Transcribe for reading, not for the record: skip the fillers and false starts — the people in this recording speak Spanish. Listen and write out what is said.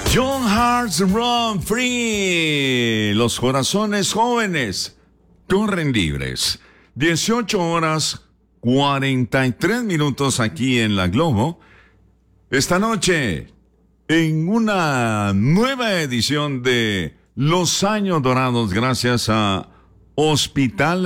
Young Hearts Run Free. Los corazones jóvenes corren libres. 18 horas 43 minutos aquí en La Globo. Esta noche, en una nueva edición de Los Años Dorados, gracias a Hospital